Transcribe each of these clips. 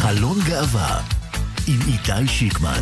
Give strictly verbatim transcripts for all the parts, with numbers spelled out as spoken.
חלון גאווה עם איתי שיקמן.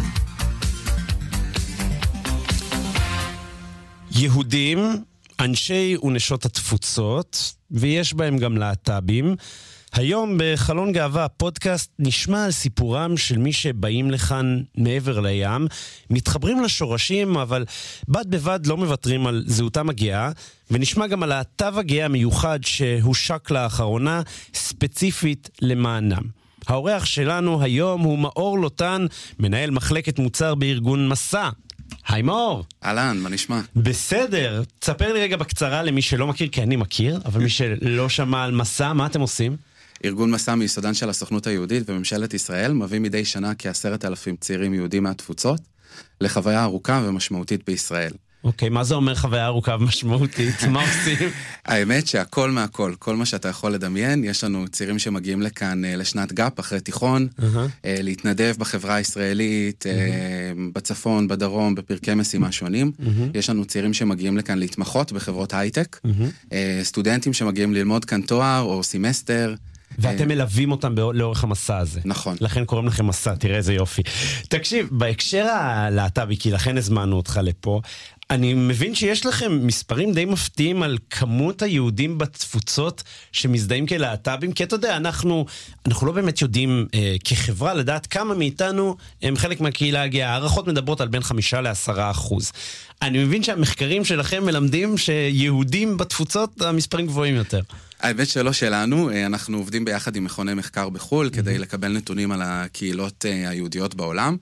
יהודים, אנשי ונשות התפוצות, ויש בהם גם להט"בים. היום בחלון גאווה הפודקאסט נשמע על סיפורם של מי שבאים לכאן מעבר לים, מתחברים לשורשים אבל בד בבד לא מוותרים על זהותם הגאה, ונשמע גם על התו הגאה המיוחד שהושק לאחרונה ספציפית למענם. האורח שלנו היום הוא מאור לוטן, מנהל מחלקת מוצר בארגון מסע. היי מאור. אהלן, מה נשמע? בסדר, תספר לי רגע בקצרה למי שלא מכיר, כי אני מכיר, אבל מי שלא שמע על מסע, מה אתם עושים? ארגון מסע מיסודן של הסוכנות היהודית וממשלת ישראל מביא מדי שנה כעשרת אלפים צעירים יהודים מהתפוצות לחוויה ארוכה ומשמעותית בישראל. אוקיי, מה זה אומר חוויה ארוכה ומשמעותית? מה עושים? האמת שהכל מהכל, כל מה שאתה יכול לדמיין, יש לנו צעירים שמגיעים לכאן לשנת גאפ אחרי תיכון, להתנדב בחברה הישראלית, בצפון, בדרום, בפרקי משימה שונים. יש לנו צעירים שמגיעים לכאן להתמחות בחברות הייטק, סטודנטים שמגיעים ללמוד כאן תואר או סמסטר, ואתם מלווים אותם לאורך המסע הזה. נכון. לכן קוראים לכם מסע, תראה איזה יופי. תקשיב, בהקשר הלהט"בי, כי לכן הזמנו אותך לפה, אני מבין שיש לכם מספרים די מפתיעים על כמות היהודים בתפוצות שמזדהים כלהט"בים, כי אתה יודע, אנחנו, אנחנו לא באמת יודעים אה, כחברה לדעת כמה מאיתנו הם חלק מהקהילה הגאה. הערכות מדברות על בין חמישה לעשרה אחוז. אני מבין שהמחקרים שלכם מלמדים שיהודים בתפוצות המספרים גבוהים יותר. האמת שלא שלנו, אנחנו עובדים ביחד עם מכוני מחקר בחול כדי לקבל נתונים על הקהילות היהודיות בעולם.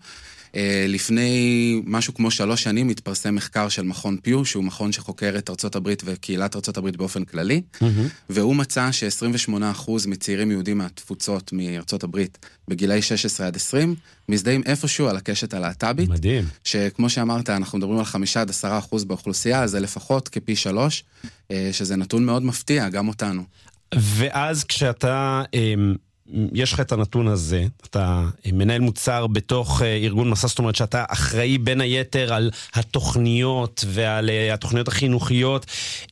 לפני משהו כמו שלוש שנים התפרסם מחקר של מכון פיו, שהוא מכון שחוקר את ארצות הברית וקהילת ארצות הברית באופן כללי, והוא מצא ש-עשרים ושמונה אחוז מצעירים יהודים מהתפוצות מארצות הברית בגילאי שש עשרה עד עשרים, מזדהים איפשהו על הקשת הלהט"בית. מדהים. שכמו שאמרת, אנחנו מדברים על חמישה עד עשרה אחוז באוכלוסייה, אז זה לפחות כפי שלוש, שזה נתון מאוד מפתיע, גם אותנו. ואז כשאתה... יש לך את הנתון הזה, אתה מנהל מוצר בתוך ארגון מסע, זאת אומרת שאתה אחראי בין היתר על התוכניות ועל התוכניות החינוכיות.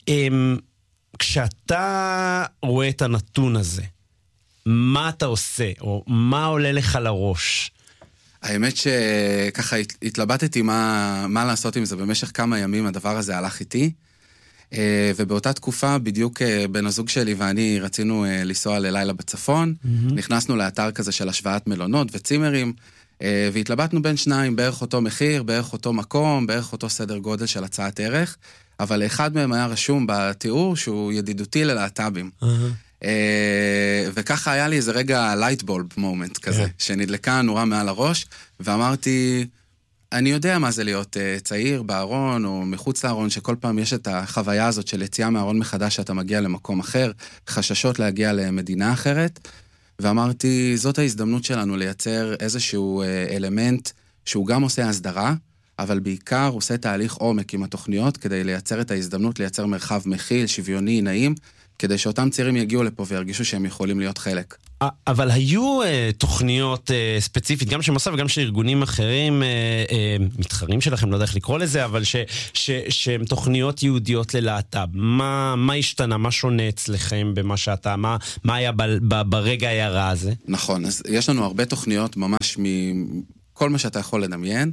כשאתה רואה את הנתון הזה, מה אתה עושה, או מה עולה לך לראש? האמת שככה התלבטתי מה, מה לעשות עם זה במשך כמה ימים, הדבר הזה הלך איתי. ובאותה תקופה בדיוק בן הזוג שלי ואני רצינו לנסוע ללילה בצפון, mm-hmm. נכנסנו לאתר כזה של השוואת מלונות וצימרים, והתלבטנו בין שניים, בערך אותו מחיר, בערך אותו מקום, בערך אותו סדר גודל של הצעת ערך, אבל אחד מהם היה רשום בתיאור שהוא ידידותי ללהט"בים. Mm-hmm. וככה היה לי איזה רגע לייטבולב מומנט כזה, yeah. שנדלקה נורה מעל הראש, ואמרתי... אני יודע מה זה להיות uh, צעיר בארון או מחוץ לארון, שכל פעם יש את החוויה הזאת של יציאה מהארון מחדש, שאתה מגיע למקום אחר, חששות להגיע למדינה אחרת, ואמרתי, זאת ההזדמנות שלנו לייצר איזשהו uh, אלמנט שהוא גם עושה הסדרה, אבל בעיקר עושה תהליך עומק עם התוכניות, כדי לייצר את ההזדמנות, לייצר מרחב מכיל, שוויוני, נעים, כדי שאותם צעירים יגיעו לפה וירגישו שהם יכולים להיות חלק. אבל היו uh, תוכניות uh, ספציפית, גם של מסע וגם של ארגונים אחרים, uh, uh, מתחרים שלכם, לא יודע איך לקרוא לזה, אבל ש, ש, שהם תוכניות יהודיות ללהט"ב. מה, מה השתנה, מה שונה אצלכם במה שאתה, מה, מה היה ב, ב, ברגע הירע הזה? נכון, אז יש לנו הרבה תוכניות ממש מכל מה שאתה יכול לדמיין,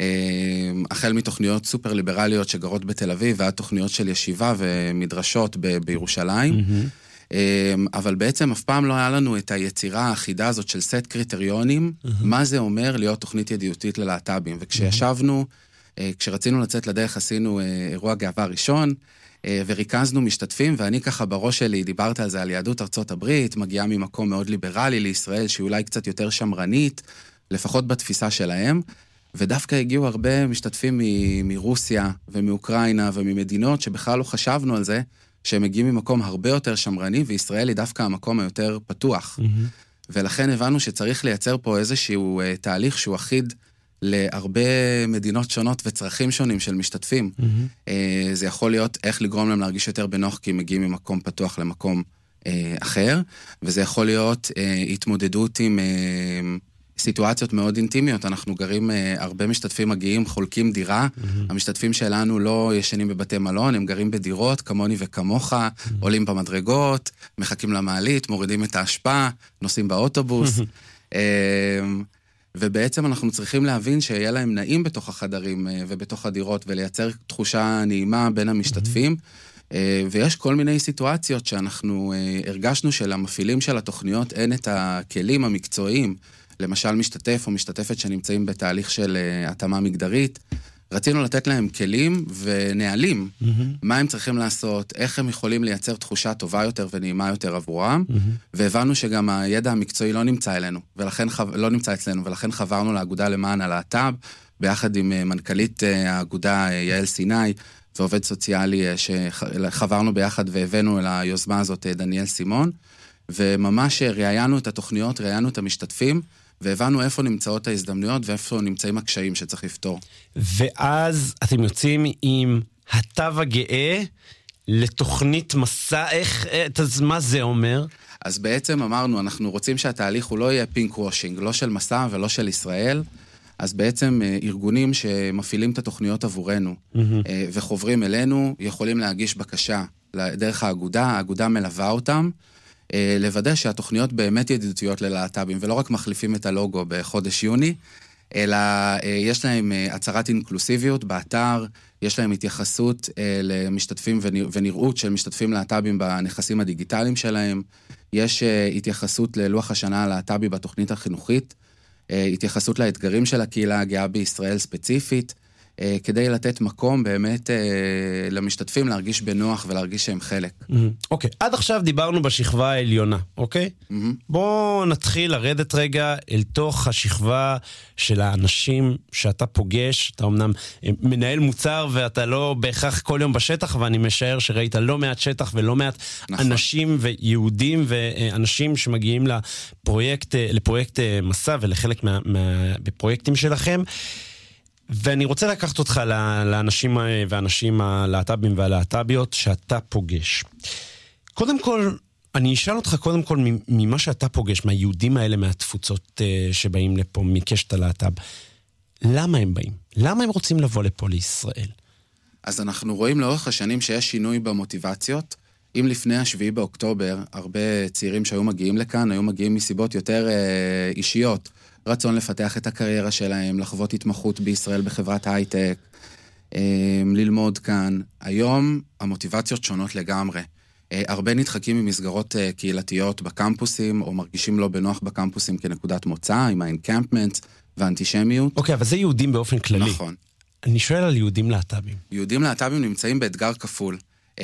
החל מתוכניות סופר ליברליות שגרות בתל אביב, ועד תוכניות של ישיבה ומדרשות ב, בירושלים, mm-hmm. אבל בעצם אף פעם לא היה לנו את היצירה האחידה הזאת של סט קריטריונים, uh-huh. מה זה אומר להיות תוכנית ידידותית ללהט"בים. וכשישבנו, uh-huh. כשרצינו לצאת לדרך, עשינו uh, אירוע גאווה ראשון, uh, וריכזנו משתתפים, ואני ככה בראש שלי דיברת על זה, על יהדות ארצות הברית, מגיעה ממקום מאוד ליברלי לישראל, שהיא אולי קצת יותר שמרנית, לפחות בתפיסה שלהם, ודווקא הגיעו הרבה משתתפים מ- מרוסיה ומאוקראינה וממדינות שבכלל לא חשבנו על זה, שהם מגיעים ממקום הרבה יותר שמרני, וישראל היא דווקא המקום היותר פתוח. Mm-hmm. ולכן הבנו שצריך לייצר פה איזשהו uh, תהליך שהוא אחיד להרבה מדינות שונות וצרכים שונים של משתתפים. Mm-hmm. Uh, זה יכול להיות איך לגרום להם להרגיש יותר בנוח, כי הם מגיעים ממקום פתוח למקום uh, אחר, וזה יכול להיות uh, התמודדות עם... Uh, סיטואציות מאוד אינטימיות, אנחנו גרים, הרבה משתתפים מגיעים, חולקים דירה, mm-hmm. המשתתפים שלנו לא ישנים בבתי מלון, הם גרים בדירות, כמוני וכמוך, mm-hmm. עולים במדרגות, מחכים למעלית, מורידים את ההשפעה, נוסעים באוטובוס, mm-hmm. ובעצם אנחנו צריכים להבין שיהיה להם נעים בתוך החדרים ובתוך הדירות, ולייצר תחושה נעימה בין המשתתפים, ויש כל מיני סיטואציות שאנחנו הרגשנו שלמפעילים של התוכניות אין את הכלים המקצועיים, למשל משתתף או משתתפת שנמצאים בתהליך של התאמה מגדרית, רצינו לתת להם כלים ונהלים, mm-hmm. מה הם צריכים לעשות, איך הם יכולים לייצר תחושה טובה יותר ונעימה יותר עבורם, mm-hmm. והבנו שגם הידע המקצועי לא נמצא אלינו, ולכן לא נמצא אצלנו, ולכן חברנו לאגודה למען הלהט"ב, ביחד עם מנכ"לית האגודה יעל סיני, ועובד סוציאלי שחברנו ביחד והבאנו אל היוזמה הזאת דניאל סימון, וממש ראיינו את התוכניות, ראיינו את המשתתפים, והבנו איפה נמצאות ההזדמנויות ואיפה נמצאים הקשיים שצריך לפתור. ואז אתם יוצאים עם התו הגאה לתוכנית מסע, איך, אז מה זה אומר? אז בעצם אמרנו, אנחנו רוצים שהתהליך הוא לא יהיה פינק וושינג, לא של מסע ולא של ישראל, אז בעצם ארגונים שמפעילים את התוכניות עבורנו mm-hmm. וחוברים אלינו, יכולים להגיש בקשה דרך האגודה, האגודה מלווה אותם, לוודא שהתוכניות באמת ידידותיות ללהט"בים, ולא רק מחליפים את הלוגו בחודש יוני, אלא יש להם הצהרת אינקלוסיביות באתר, יש להם התייחסות למשתתפים ונראות של משתתפים להט"בים בנכסים הדיגיטליים שלהם, יש התייחסות ללוח השנה הלהט"בי בתוכנית החינוכית, התייחסות לאתגרים של הקהילה הגאה בישראל ספציפית, כדי לתת מקום באמת למשתתפים להרגיש בנוח ולהרגיש שהם חלק. אוקיי, עד עכשיו דיברנו בשכבה העליונה, אוקיי? בואו נתחיל לרדת רגע אל תוך השכבה של האנשים שאתה פוגש, אתה אמנם מנהל מוצר ואתה לא בהכרח כל יום בשטח, ואני משער שראית לא מעט שטח ולא מעט אנשים ויהודים ואנשים שמגיעים לפרויקט, לפרויקט מסע ולחלק בפרויקטים שלכם. ואני רוצה לקחת אותך לאנשים ואנשים הלהט"בים והלהט"ביות שאתה פוגש. קודם כל, אני אשאל אותך קודם כל ממה שאתה פוגש, מהיהודים האלה, מהתפוצות שבאים לפה, מקשת הלהט"ב. למה הם באים? למה הם רוצים לבוא לפה לישראל? אז אנחנו רואים לאורך השנים שיש שינוי במוטיבציות. אם לפני השביעי באוקטובר, הרבה צעירים שהיו מגיעים לכאן, היו מגיעים מסיבות יותר אישיות, רצון לפתח את הקריירה שלהם, לחוות התמחות בישראל בחברת הייטק, ללמוד כאן. היום המוטיבציות שונות לגמרי. הרבה נדחקים ממסגרות קהילתיות בקמפוסים, או מרגישים לא בנוח בקמפוסים כנקודת מוצא, עם האנקמפמנט והאנטישמיות. אוקיי, אבל זה יהודים באופן כללי. נכון. אני שואל על יהודים להט"בים. יהודים להט"בים נמצאים באתגר כפול.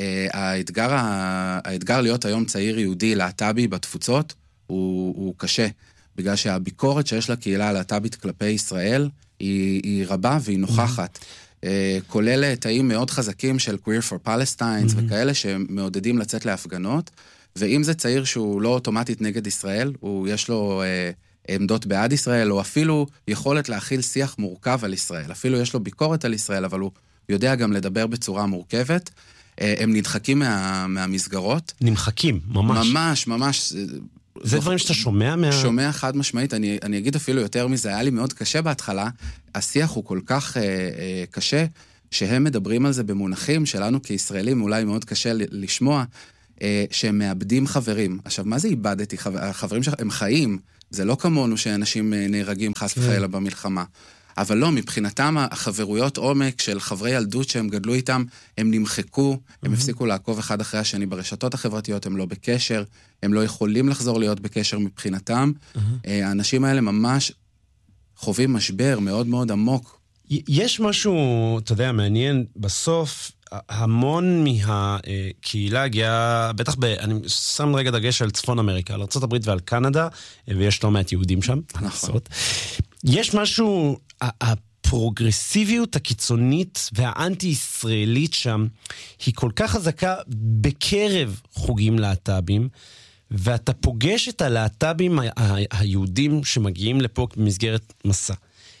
האתגר, האתגר להיות היום צעיר יהודי להט"בי בתפוצות הוא, הוא קשה. בגלל שהביקורת שיש לקהילה הלהט"בית כלפי ישראל היא, היא רבה והיא נוכחת. Mm-hmm. כולל תאים מאוד חזקים של Queer for Palestine mm-hmm. וכאלה שמעודדים לצאת להפגנות, ואם זה צעיר שהוא לא אוטומטית נגד ישראל, הוא יש לו אה, עמדות בעד ישראל, או אפילו יכולת להכיל שיח מורכב על ישראל, אפילו יש לו ביקורת על ישראל, אבל הוא יודע גם לדבר בצורה מורכבת, אה, הם נדחקים מה, מהמסגרות. נמחקים, ממש. ממש, ממש. זה דברים שאתה שומע מה... שומע חד משמעית, אני, אני אגיד אפילו יותר מזה, היה לי מאוד קשה בהתחלה, השיח הוא כל כך אה, אה, קשה, שהם מדברים על זה במונחים שלנו כישראלים, אולי מאוד קשה לשמוע, אה, שהם מאבדים חברים. עכשיו, מה זה איבדתי? החברים שהם חיים, זה לא כמונו שאנשים נהרגים חס וחלילה במלחמה. אבל לא, מבחינתם החברויות עומק של חברי ילדות שהם גדלו איתם, הם נמחקו, הם הפסיקו לעקוב אחד אחרי השני ברשתות החברתיות, הם לא בקשר, הם לא יכולים לחזור להיות בקשר מבחינתם. האנשים האלה ממש חווים משבר מאוד מאוד עמוק. יש משהו, אתה יודע, מעניין, בסוף המון מהקהילה הגיעה, בטח ב, אני שם רגע דגש על צפון אמריקה, על ארצות הברית ועל קנדה, ויש לא מעט יהודים שם. נכון. יש משהו, הפרוגרסיביות הקיצונית והאנטי-ישראלית שם, היא כל כך חזקה בקרב חוגים להט"בים, ואתה פוגש את הלהט"בים היהודים שמגיעים לפה במסגרת מסע.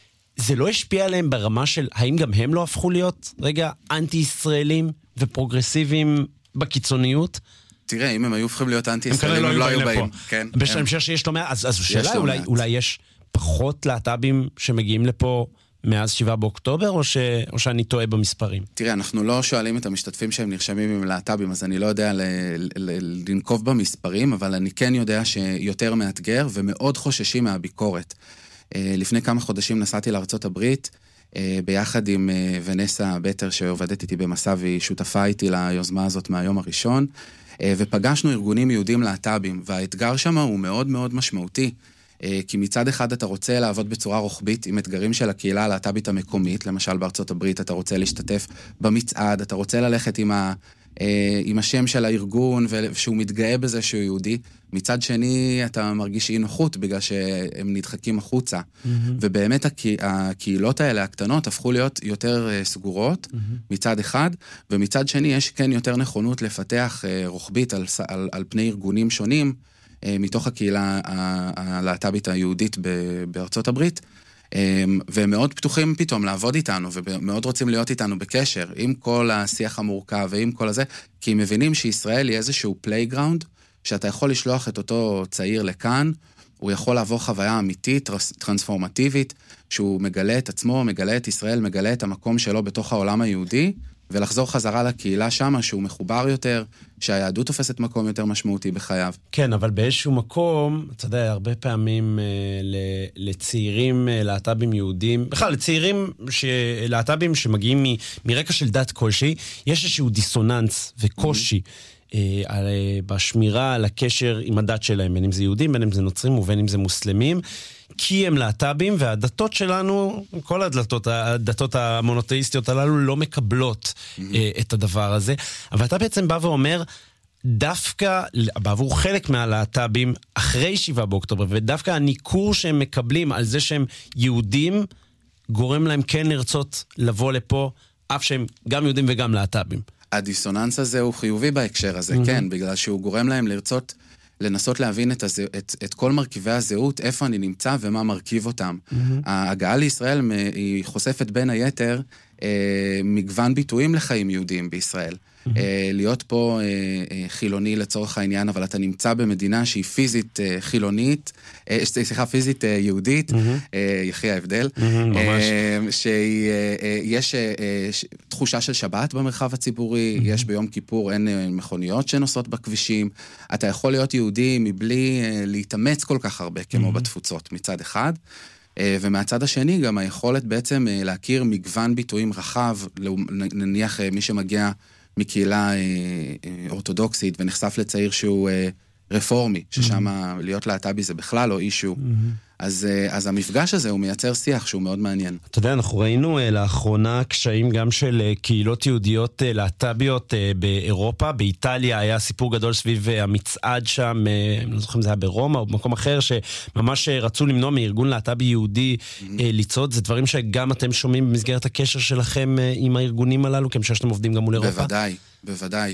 זה לא השפיע עליהם ברמה של, האם גם הם לא הפכו להיות רגע אנטי-ישראלים ופרוגרסיביים בקיצוניות? תראה, אם הם היו הופכים להיות אנטי-ישראלים, הם לא היו באים. בשביל המשך שיש לו מעט, אז השאלה אולי יש פחות להט"בים שמגיעים לפה מאז שבעה באוקטובר, או, ש... או שאני טועה במספרים? תראה, אנחנו לא שואלים את המשתתפים שהם נרשמים עם להט"בים, אז אני לא יודע ל... ל... לנקוב במספרים, אבל אני כן יודע שיותר מאתגר ומאוד חוששים מהביקורת. לפני כמה חודשים נסעתי לארצות הברית, ביחד עם ונסה בטר שעובדת איתי במסע, והיא שותפה איתי ליוזמה הזאת מהיום הראשון, ופגשנו ארגונים יהודים להט"בים, והאתגר שם הוא מאוד מאוד משמעותי, כי מצד אחד אתה רוצה לעבוד בצורה רוחבית עם אתגרים של הקהילה הלהט"בית המקומית, למשל בארצות הברית אתה רוצה להשתתף במצעד, אתה רוצה ללכת עם, ה, עם השם של הארגון ושהוא מתגאה בזה שהוא יהודי, מצד שני אתה מרגיש אי נוחות בגלל שהם נדחקים החוצה, mm-hmm. ובאמת הקהילות האלה הקטנות הפכו להיות יותר סגורות mm-hmm. מצד אחד, ומצד שני יש כן יותר נכונות לפתח רוחבית על, על, על פני ארגונים שונים, מתוך הקהילה הלהט"בית היהודית בארצות הברית, והם מאוד פתוחים פתאום לעבוד איתנו, ומאוד רוצים להיות איתנו בקשר, עם כל השיח המורכב ועם כל הזה, כי הם מבינים שישראל היא איזשהו פלייגראונד, שאתה יכול לשלוח את אותו צעיר לכאן, הוא יכול לעבור חוויה אמיתית, טרנספורמטיבית, שהוא מגלה את עצמו, מגלה את ישראל, מגלה את המקום שלו בתוך העולם היהודי, ולחזור חזרה לקהילה שמה, שהוא מחובר יותר, שהיהדות תופסת מקום יותר משמעותי בחייו. כן, אבל באיזשהו מקום, אתה יודע, הרבה פעמים לצעירים להט"בים יהודים, בכלל, לצעירים להט"בים שמגיעים מרקע של דת כלשהי, יש איזשהו דיסוננס וקושי, בשמירה על הקשר עם הדת שלהם, בין אם זה יהודים, בין אם זה נוצרים ובין אם זה מוסלמים, כי הם להט"בים, והדתות שלנו, כל הדתות, הדתות המונותאיסטיות הללו לא מקבלות mm-hmm. את הדבר הזה. אבל אתה בעצם בא ואומר, דווקא בעבור חלק מהלהט"בים, אחרי שבעה באוקטובר, ודווקא הניכור שהם מקבלים על זה שהם יהודים, גורם להם כן לרצות לבוא לפה, אף שהם גם יהודים וגם להט"בים. הדיסוננס הזה הוא חיובי בהקשר הזה, mm-hmm. כן, בגלל שהוא גורם להם לרצות, לנסות להבין את, הזו, את, את כל מרכיבי הזהות, איפה אני נמצא ומה מרכיב אותם. Mm-hmm. ההגעה לישראל היא חושפת בין היתר אה, מגוון ביטויים לחיים יהודיים בישראל. Mm-hmm. אה, להיות פה אה, אה, חילוני לצורך העניין, אבל אתה נמצא במדינה שהיא פיזית אה, חילונית, אה, סליחה, פיזית אה, יהודית, mm-hmm. אה, יחי ההבדל, mm-hmm, ממש. אה, שיש אה, אה, ש, תחושה של שבת במרחב הציבורי, mm-hmm. יש ביום כיפור אין אה, מכוניות שנוסעות בכבישים, אתה יכול להיות יהודי מבלי אה, להתאמץ כל כך הרבה כמו mm-hmm. בתפוצות מצד אחד, ומהצד השני גם היכולת בעצם להכיר מגוון ביטויים רחב, נניח מי שמגיע מקהילה אורתודוקסית ונחשף לצעיר שהוא רפורמי, ששם להיות להט"בי זה בכלל לא אישו. אז, אז המפגש הזה הוא מייצר שיח שהוא מאוד מעניין. אתה יודע, אנחנו ראינו לאחרונה קשיים גם של קהילות יהודיות להט"ביות באירופה. באיטליה היה סיפור גדול סביב המצעד שם, אני לא זוכר אם זה היה ברומא או במקום אחר, שממש רצו למנוע מארגון להט"בי יהודי לצעוד. זה דברים שגם אתם שומעים במסגרת הקשר שלכם עם הארגונים הללו, כמשל שאתם עובדים גם מול אירופה? בוודאי, בוודאי.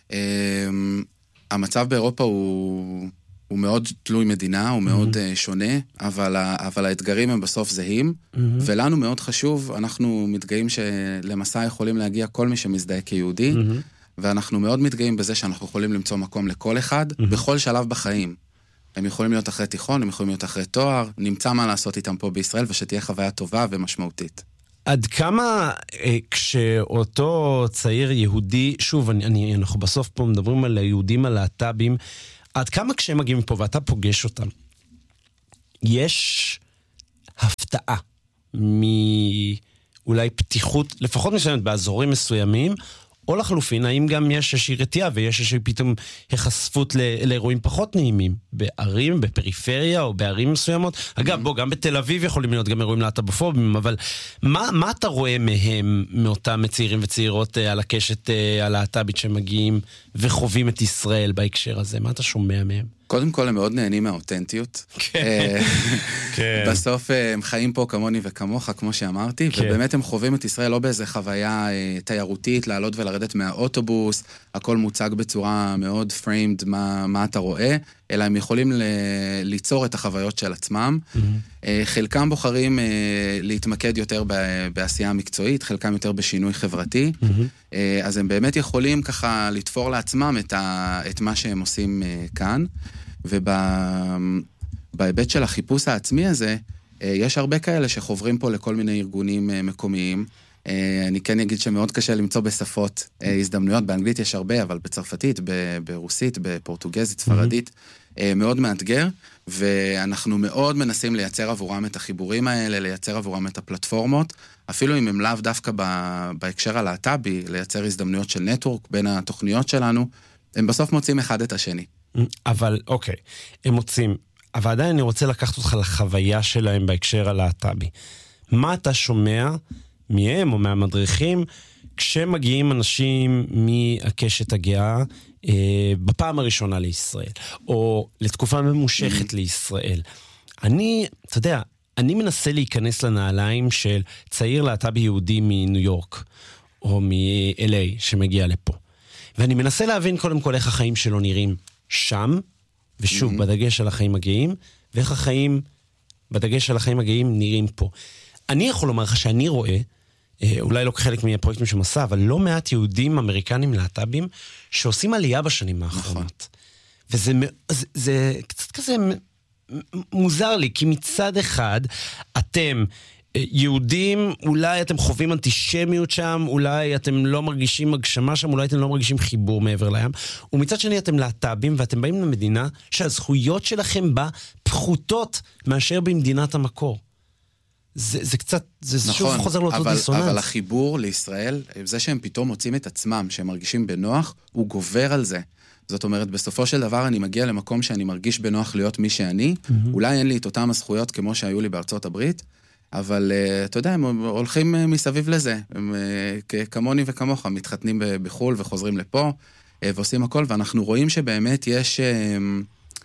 המצב באירופה הוא... הוא מאוד תלוי מדינה, הוא מאוד mm-hmm. שונה, אבל, אבל האתגרים הם בסוף זהים, mm-hmm. ולנו מאוד חשוב, אנחנו מתגאים שלמסע יכולים להגיע כל מי שמזדהה כיהודי, mm-hmm. ואנחנו מאוד מתגאים בזה שאנחנו יכולים למצוא מקום לכל אחד, mm-hmm. בכל שלב בחיים. הם יכולים להיות אחרי תיכון, הם יכולים להיות אחרי תואר, נמצא מה לעשות איתם פה בישראל, ושתהיה חוויה טובה ומשמעותית. עד כמה אה, כשאותו צעיר יהודי, שוב, אני, אני, אנחנו בסוף פה מדברים על היהודים הלהט"בים, עד כמה כשהם מגיעים פה ואתה פוגש אותם, יש הפתעה מאולי פתיחות, לפחות מסוימת באזורים מסוימים, או לחלופין, האם גם יש איזושהי רתיעה ויש איזושהי פתאום החשפות לאירועים פחות נעימים, בערים, בפריפריה או בערים מסוימות? אגב, בוא, גם בתל אביב יכולים להיות גם אירועים להט"בופובים, אבל מה, מה אתה רואה מהם, מאותם צעירים וצעירות על הקשת הלהט"בית שמגיעים וחווים את ישראל בהקשר הזה? מה אתה שומע מהם? קודם כל, הם מאוד נהנים מהאותנטיות. כן. בסוף הם חיים פה כמוני וכמוך, כמו שאמרתי, ובאמת הם חווים את ישראל לא באיזה חוויה תיירותית, לעלות ולרדת מהאוטובוס, הכל מוצג בצורה מאוד פריימד מה אתה רואה, אלא הם יכולים ליצור את החוויות של עצמם. חלקם בוחרים להתמקד יותר בעשייה המקצועית, חלקם יותר בשינוי חברתי, אז הם באמת יכולים ככה לתפור לעצמם את מה שהם עושים כאן. ובהיבט של החיפוש העצמי הזה, יש הרבה כאלה שחוברים פה לכל מיני ארגונים מקומיים. אני כן אגיד שמאוד קשה למצוא בשפות הזדמנויות, באנגלית יש הרבה, אבל בצרפתית, ברוסית, בפורטוגזית, ספרדית, מאוד מאתגר, ואנחנו מאוד מנסים לייצר עבורם את החיבורים האלה, לייצר עבורם את הפלטפורמות, אפילו אם הם לאו דווקא בהקשר הלהט"בי, לייצר הזדמנויות של נטוורק בין התוכניות שלנו, הם בסוף מוצאים אחד את השני. אבל אוקיי, הם מוצאים, אבל עדיין אני רוצה לקחת אותך לחוויה שלהם בהקשר הלהט"בי. מה אתה שומע מהם או מהמדריכים כשמגיעים אנשים מהקשת הגאה אה, בפעם הראשונה לישראל, או לתקופה ממושכת לישראל? אני, אתה יודע, אני מנסה להיכנס לנעליים של צעיר להט"בי יהודי מניו יורק, או מ-אל איי שמגיע לפה. ואני מנסה להבין קודם כל איך החיים שלו נראים שם, ושוב, בדגש על החיים הגאים, ואיך החיים, בדגש על החיים הגאים, נראים פה. אני יכול לומר לך שאני רואה, אולי לא כחלק מהפרויקטים של מסע, אבל לא מעט יהודים אמריקנים להט"בים, שעושים עלייה בשנים האחרונות. וזה זה, זה קצת כזה מוזר לי, כי מצד אחד, אתם יהודים, אולי אתם חווים אנטישמיות שם, אולי אתם לא מרגישים הגשמה שם, אולי אתם לא מרגישים חיבור מעבר לים, ומצד שני אתם להט"בים, ואתם באים למדינה שהזכויות שלכם בה פחותות מאשר במדינת המקור. זה, זה קצת, זה נכון, שוב חוזר לאותו אבל, דיסוננס. אבל החיבור לישראל, זה שהם פתאום מוצאים את עצמם, שהם מרגישים בנוח, הוא גובר על זה. זאת אומרת, בסופו של דבר אני מגיע למקום שאני מרגיש בנוח להיות מי שאני, mm-hmm. אולי אין לי את אותם הזכויות כמו שהיו לי בארצות הברית, אבל uh, אתה יודע, הם הולכים uh, מסביב לזה, הם uh, כמוני וכמוך, מתחתנים בחול וחוזרים לפה, uh, ועושים הכל, ואנחנו רואים שבאמת יש... Uh,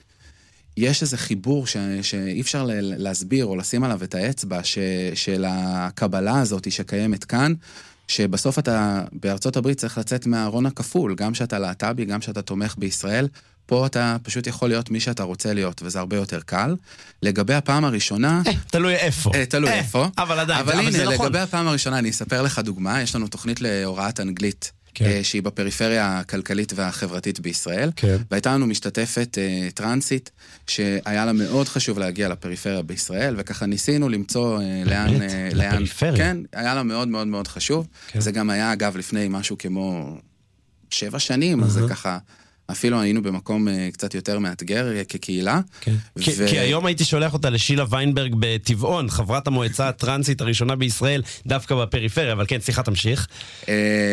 יש איזה חיבור ש, שאי אפשר להסביר או לשים עליו את האצבע ש, של הקבלה הזאת שקיימת כאן, שבסוף אתה בארצות הברית צריך לצאת מהארון הכפול, גם שאתה להט"בי, גם שאתה תומך בישראל, פה אתה פשוט יכול להיות מי שאתה רוצה להיות, וזה הרבה יותר קל. לגבי הפעם הראשונה... תלוי איפה. תלוי איפה. אבל עדיין, אבל הנה, לגבי הפעם הראשונה, אני אספר לך דוגמה, יש לנו תוכנית להוראת אנגלית, כן. שהיא בפריפריה הכלכלית והחברתית בישראל, כן. והייתה לנו משתתפת uh, טרנסית, שהיה לה מאוד חשוב להגיע לפריפריה בישראל, וככה ניסינו למצוא uh, לאן... Uh, לאן כן, היה לה מאוד מאוד מאוד חשוב. כן. זה גם היה, אגב, לפני משהו כמו שבע שנים, uh-huh. אז זה ככה... אפילו היינו במקום uh, קצת יותר מאתגר uh, כקהילה. כן. ו... כי, כי היום הייתי שולח אותה לשילה ויינברג בטבעון, חברת המועצה הטרנסית הראשונה בישראל, דווקא בפריפריה, אבל כן, סליחה, תמשיך. Uh,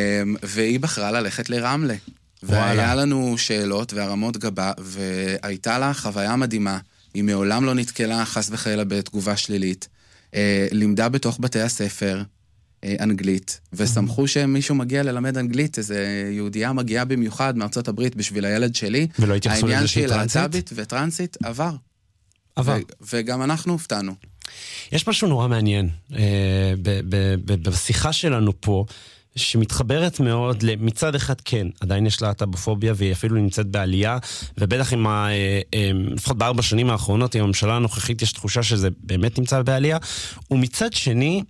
והיא בחרה ללכת לרמלה. והיה לנו שאלות והרמות גבה, והייתה לה חוויה מדהימה. היא מעולם לא נתקלה חס וחלילה בתגובה שלילית. Uh, לימדה בתוך בתי הספר, אנגלית, וסמכו שמישהו מגיע ללמד אנגלית, איזה יהודייה מגיעה במיוחד מארצות הברית בשביל הילד שלי. ולא התייחסו לזה שהיא טרנסית? העניין של להט"בית וטרנסית עבר. עבר. ו- וגם אנחנו הופתענו. יש משהו נורא מעניין אה, ב- ב- ב- בשיחה שלנו פה, שמתחברת מאוד, מצד אחד כן, עדיין יש להט"בופוביה, והיא אפילו נמצאת בעלייה, ובטח עם ה... לפחות בארבע שנים האחרונות, עם הממשלה הנוכחית, יש תחושה שזה באמת נמצא בעלייה, ומצד שני,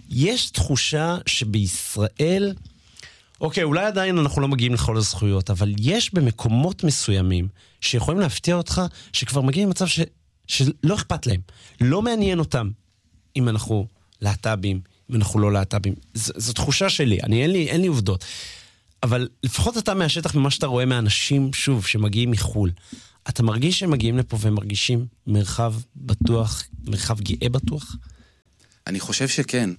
יש תחושה שבישראל, אוקיי, אולי עדיין אנחנו לא מגיעים לכל הזכויות, אבל יש במקומות מסוימים שיכולים להפתיע אותך, שכבר מגיעים למצב ש, שלא אכפת להם. לא מעניין אותם אם אנחנו להט"בים, אם אנחנו לא להט"בים. ז, זו תחושה שלי, אני, אין לי, אין לי עובדות. אבל לפחות אתה מהשטח ממה שאתה רואה מאנשים, שוב, שמגיעים מחול. אתה מרגיש שהם מגיעים לפה והם מרגישים מרחב בטוח, מרחב גאה בטוח? אני חושב שכן.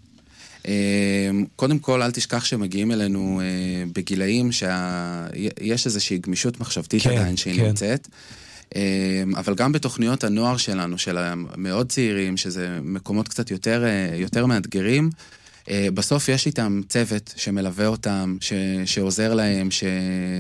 קודם כל, אל תשכח שמגיעים אלינו בגילאים שיש איזושהי גמישות מחשבתית עדיין שהיא נמצאת, אבל גם בתוכניות הנוער שלנו, של המאוד צעירים, שזה מקומות קצת יותר, יותר מאתגרים, בסוף יש איתם צוות שמלווה אותם, שעוזר להם, ש...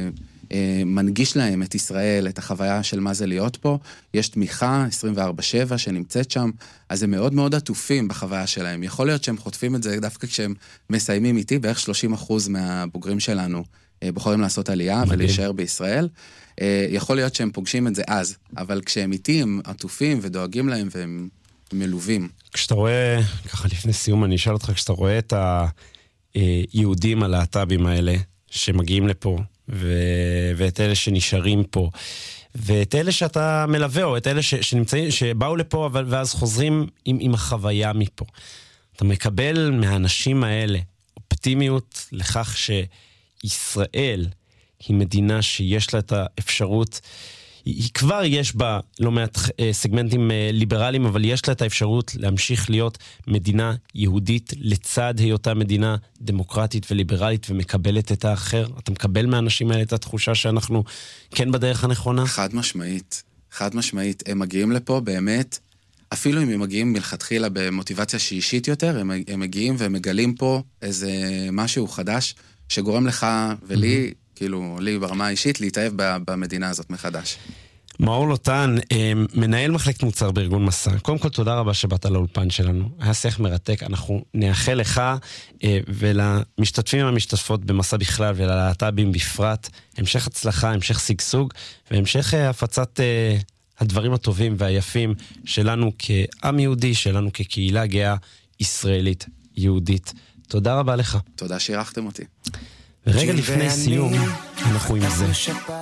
מנגיש להם את ישראל, את החוויה של מה זה להיות פה, יש תמיכה עשרים וארבע שבע שנמצאת שם, אז הם מאוד מאוד עטופים בחוויה שלהם. יכול להיות שהם חוטפים את זה דווקא כשהם מסיימים איתי, בערך שלושים אחוז מהבוגרים שלנו בוחרים לעשות עלייה ולהישאר בישראל. יכול להיות שהם פוגשים את זה אז, אבל כשהם איתי הם עטופים ודואגים להם והם מלווים. כשאתה רואה, ככה לפני סיום אני אשאל אותך, כשאתה רואה את היהודים הלהט"בים האלה שמגיעים לפה, ו- ואת אלה שנשארים פה, ואת אלה שאתה מלווה, או את אלה ש- שנמצאים, שבאו לפה, אבל, ואז חוזרים עם, עם החוויה מפה. אתה מקבל מהאנשים האלה אופטימיות לכך שישראל היא מדינה שיש לה את האפשרות, היא כבר יש בה לא מעט סגמנטים ליברליים, אבל יש לה את האפשרות להמשיך להיות מדינה יהודית לצד היותה מדינה דמוקרטית וליברלית ומקבלת את האחר. אתה מקבל מהאנשים האלה את התחושה שאנחנו כן בדרך הנכונה? חד משמעית, חד משמעית. הם מגיעים לפה באמת, אפילו אם הם מגיעים מלכתחילה במוטיבציה שאישית יותר, הם, הם מגיעים ומגלים פה איזה משהו חדש שגורם לך ולי, mm-hmm. כאילו, לי ברמה האישית, להתאהב במדינה הזאת מחדש. מאור לוטן, מנהל מחלקת מוצר בארגון מסע. קודם כל, תודה רבה שבאת לאולפן שלנו. היה שיח מרתק. אנחנו נאחל לך ולמשתתפים והמשתתפות במסע בכלל וללהט"בים בפרט, המשך הצלחה, המשך סגסוג, והמשך הפצת הדברים הטובים והיפים שלנו כעם יהודי, שלנו כקהילה גאה ישראלית יהודית. תודה רבה לך. תודה שאירחתם אותי. רגע לפני סיום, אנחנו עם זה.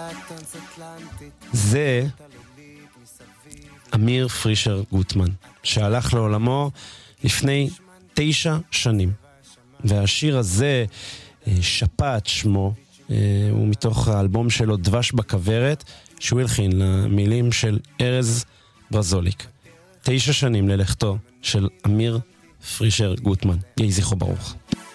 זה אמיר פרישר גוטמן, שהלך לעולמו לפני תשע שנים. והשיר הזה, שפט שמו, הוא מתוך האלבום שלו דבש בכוורת, שהוא הלחין למילים של ארז ברזוליק. תשע שנים ללכתו של אמיר פרישר גוטמן. יהי זכרו ברוך.